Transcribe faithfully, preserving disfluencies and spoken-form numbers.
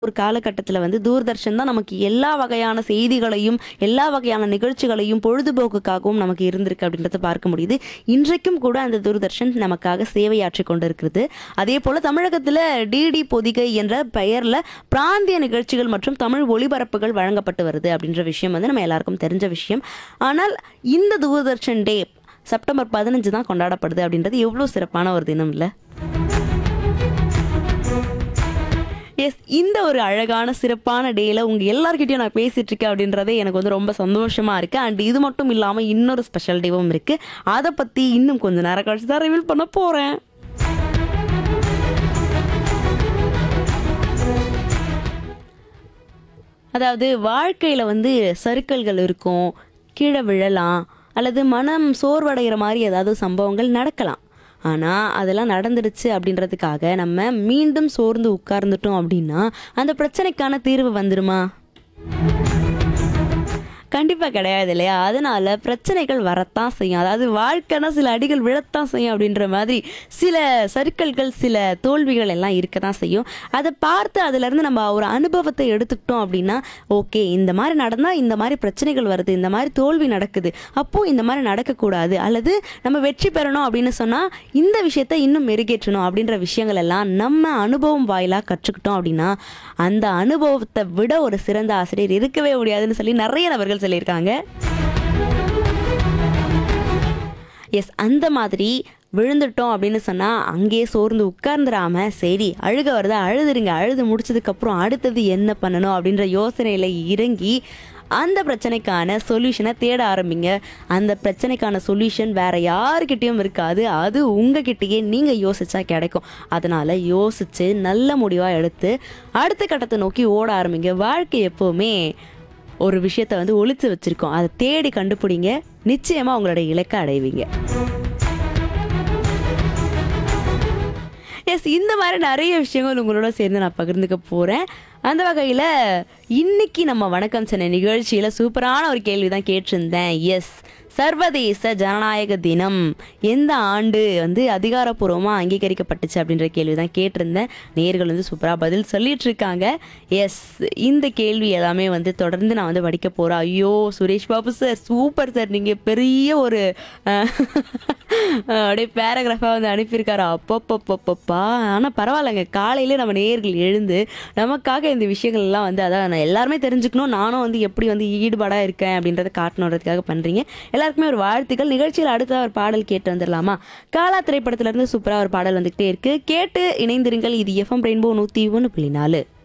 ஒரு காலகட்டத்தில வந்து தூர்தர்ஷன் தான் நமக்கு எல்லா வகையான செய்திகளையும், எல்லா வகையான நிகழ்ச்சிகளையும், பொழுதுபோக்குக்காகவும் நமக்கு இருந்திருக்கு அப்படின்றத பார்க்க முடியுது. இன்றைக்கும் கூட அந்த தூர்தர்ஷன் நமக்காக சேவையாற்றிக் கொண்டிருக்கிறது. அதேபோல தமிழகத்தில டிடி பொதிகை என்ற பெயர்ல பிராந்திய நிகழ்ச்சிகள் மற்றும் தமிழ் ஒளிபரப்புகள் வழங்கப்பட்டு வருது அப்படின்ற விஷயம் வந்து நம்ம எல்லாருக்கும் தெரிஞ்ச விஷயம். ஆனால் இந்த தூர்தர்ஷன் டே செப்டம்பர் பதினைந்து தான் கொண்டாடப்படுது அப்படின்றது எவ்வளோ சிறப்பான ஒரு தினம் இல்ல? எஸ், இந்த ஒரு அழகான சிறப்பான டேல உங்க எல்லார்கிட்டயும் நான் பேசிட்டு இருக்கேன் அப்படின்றதே எனக்கு வந்து ரொம்ப சந்தோஷமா இருக்கு. அண்ட் இது மட்டும் இல்லாம இன்னொரு ஸ்பெஷல் டேவும் இருக்கு. அதை பத்தி இன்னும் கொஞ்சம் நேரம் கழிச்சு தான் ரிவீல் பண்ண போறேன். அதாவது வாழ்க்கையில வந்து சறுக்கல்கள் இருக்கும், கீழே விழலாம், அல்லது மனம் சோர்வடைகிற மாதிரி ஏதாவது சம்பவங்கள் நடக்கலாம். ஆனா அதெல்லாம் நடந்துடுச்சு அப்படின்றதுக்காக நம்ம மீண்டும் சோர்ந்து உட்கார்ந்துட்டோம் அப்படின்னா அந்த பிரச்சனைக்கான தீர்வு வந்துருமா? கண்டிப்பா கிடையாது இல்லையா? அதனால பிரச்சனைகள் வரத்தான் செய்யும். அதாவது வாழ்க்கைனா சில அடிகள் விழத்தான் செய்யும் அப்படின்ற மாதிரி சில சறுக்கல்கள், சில தோல்விகள் எல்லாம் இருக்கத்தான் செய்யும். அதை பார்த்து அதுல இருந்து நம்ம ஒரு அனுபவத்தை எடுத்துக்கிட்டோம் அப்படின்னா, ஓகே இந்த மாதிரி நடந்தா இந்த மாதிரி பிரச்சனைகள் வருது, இந்த மாதிரி தோல்வி நடக்குது, அப்போ இந்த மாதிரி நடக்கக்கூடாது, அல்லது நம்ம வெற்றி பெறணும் அப்படின்னு சொன்னா இந்த விஷயத்தை இன்னும் மெருகேற்றணும் அப்படின்ற விஷயங்கள் எல்லாம் நம்ம அனுபவம் வாயிலா கற்றுக்கிட்டோம் அப்படின்னா அந்த அனுபவத்தை விட ஒரு சிறந்த ஆசிரியர் இருக்கவே முடியாதுன்னு சொல்லி நிறைய நபர்கள் சொல்லியிருக்காங்க. எஸ், அந்த மாதிரி விழுந்துட்டோம் அப்படின்னு சொன்னா அங்கேயே சோர்ந்து உட்கார்ந்துடாம, சரி அழுக வருதா அழுதுருங்க, அழுது முடிச்சதுக்கு அப்புறம் அடுத்தது என்ன பண்ணணும் அப்படின்ற யோசனையில இறங்கி அந்த பிரச்சனைக்கான சொல்யூஷனை தேட ஆரம்பிங்க. அந்த பிரச்சனைக்கான சொல்யூஷன் வேற யாருக்கிட்டையும் இருக்காது, அது உங்ககிட்டயே நீங்க யோசிச்சா கிடைக்கும். அதனால யோசிச்சு நல்ல முடிவா எடுத்து அடுத்த கட்டத்தை நோக்கி ஓட ஆரம்பிங்க. வாழ்க்கை எப்பவுமே ஒரு விஷயத்தை வந்து ஒளிச்சு வச்சிருக்கோம், அதை தேடி கண்டுபிடிங்க, நிச்சயமா உங்களோட இலக்கை அடைவீங்க. எஸ், இந்த மாதிரி நிறைய விஷயங்கள் உங்களோட சேர்ந்து நான் பகிர்ந்துக்க போறேன். அந்த வகையில் இன்னைக்கு நம்ம வணக்கம் சென்னை நிகழ்ச்சியில் சூப்பரான ஒரு கேள்வி தான் கேட்டிருந்தேன். எஸ், சர்வதேச ஜனநாயக தினம் எந்த ஆண்டு வந்து அதிகாரப்பூர்வமாக அங்கீகரிக்கப்பட்டுச்சு அப்படின்ற கேள்வி தான் கேட்டிருந்தேன். நேயர்கள் வந்து சூப்பராக பதில் சொல்லிட்டு இருக்காங்க. எஸ், இந்த கேள்வி எல்லாமே வந்து தொடர்ந்து நான் வந்து படிக்க போகிறேன். ஐயோ Suresh Babu sir super sir, நீங்கள் பெரிய ஒரு அப்படியே பேராகிராஃபாக வந்து அனுப்பியிருக்காரு. அப்பப்பப்பப்பா, ஆனால் பரவாயில்லைங்க, காலையிலே நம்ம நேயர்கள் எழுந்து நமக்காக இந்த விஷயங்கள் எல்லாம் வந்து அதான் நான் எல்லாருமே தெரிஞ்சுக்கணும், நானும் வந்து எப்படி வந்து ஈடுபாடாக இருக்கேன் அப்படின்றத காட்டணுன்றதுக்காக பண்ணுறீங்க. எல்லாருக்குமே ஒரு வாழ்த்துக்கள். நிகழ்ச்சியில் அடுத்த ஒரு பாடல் கேட்டு வந்துடலாமா? காலா திரைப்படத்திலிருந்து சூப்பராக ஒரு பாடல் வந்துகிட்டே இருக்கு, கேட்டு இணைந்திருங்கள். இது எஃப்எம் ரெயின்போ நூற்றி ஒன்று புள்ளி நாலு.